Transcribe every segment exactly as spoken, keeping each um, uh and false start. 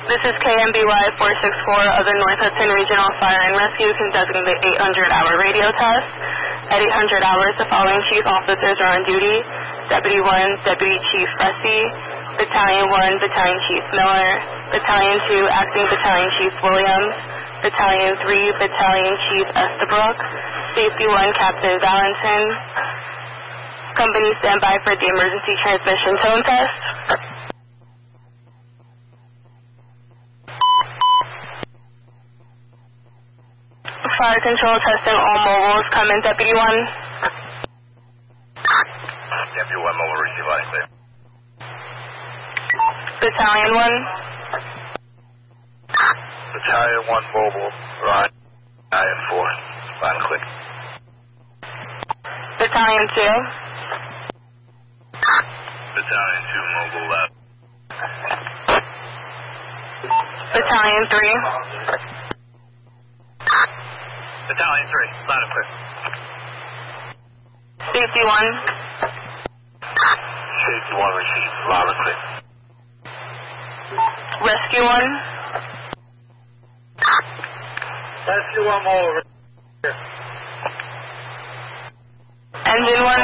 This is K M B Y four six four of the North Hudson Regional Fire and Rescue conducting the eight hundred hour radio test. At eight hundred hours, the following chief officers are on duty. Deputy one, Deputy Chief Ressi, Battalion one, Battalion Chief Miller, Battalion two, Acting Battalion Chief Williams, Battalion three, Battalion Chief Estabrook, Safety one, Captain Valentin. Company standby for the emergency transmission tone test. Fire control testing all mobiles. Come in, Deputy one. Deputy one mobile, receive line clear. Battalion one. Battalion one mobile, line nine four, line clear. Battalion two. Battalion two mobile, left. Battalion three. Battalion three, loud and clear. Safety one. Safety one, receive, loud and clear. Rescue one. Rescue one mobile, here. Engine one.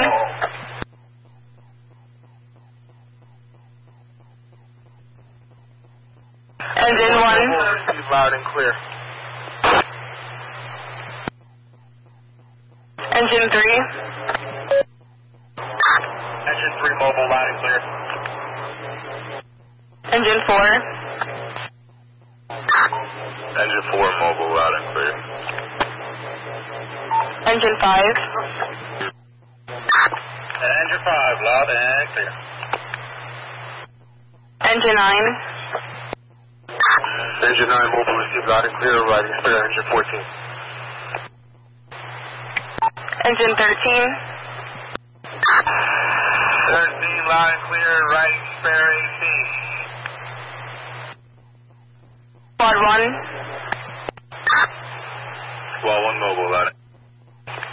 Engine one. Receive loud and clear. Engine three. Engine three mobile, loud and clear. Engine four. Engine four mobile, loud and clear. Engine five. Engine five, loud and clear. Engine nine. Engine nine mobile, receive loud and clear, riding spare, engine fourteen. Engine thirteen. thirteen, loud and clear, riding spare, eighteen. Squad one. Squad one mobile, loud